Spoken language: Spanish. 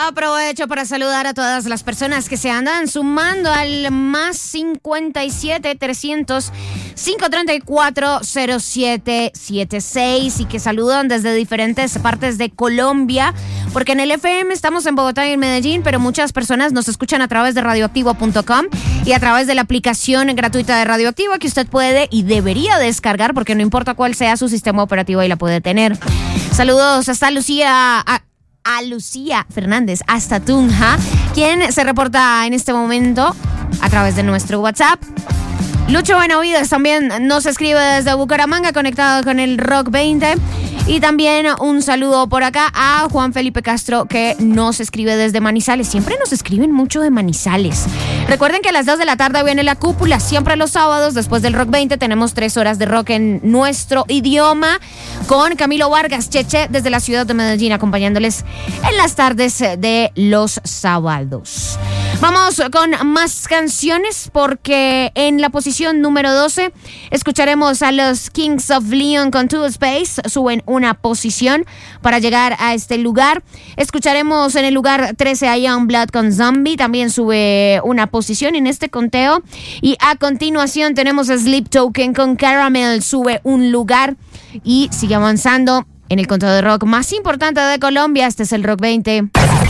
Aprovecho para saludar a todas las personas que se andan sumando al más 57 300 534 0776 y que saludan desde diferentes partes de Colombia, porque en el FM estamos en Bogotá y en Medellín, pero muchas personas nos escuchan a través de radioactivo.com y a través de la aplicación gratuita de Radioactivo que usted puede y debería descargar, porque no importa cuál sea su sistema operativo, ahí la puede tener. Saludos hasta a Lucía Fernández, hasta Tunja, quien se reporta en este momento a través de nuestro WhatsApp. Lucho Benavides también nos escribe desde Bucaramanga, conectado con el Rock 20. Y también un saludo por acá a Juan Felipe Castro, que nos escribe desde Manizales. Siempre nos escriben mucho de Manizales. Recuerden que a las 2 de la tarde viene La Cúpula. Siempre los sábados, después del Rock 20, tenemos 3 horas de rock en nuestro idioma, con Camilo Vargas Cheche desde la ciudad de Medellín, acompañándoles en las tardes de los sábados. Vamos con más canciones, porque en la posición número 12 escucharemos a los Kings of Leon con To Space. Suben una posición para llegar a este lugar. Escucharemos en el lugar 13 a Youngblood con Zombie. También sube una posición en este conteo. Y a continuación tenemos a Sleep Token con Caramel. Sube un lugar y sigue avanzando en el conteo de rock más importante de Colombia. Este es el Rock 20.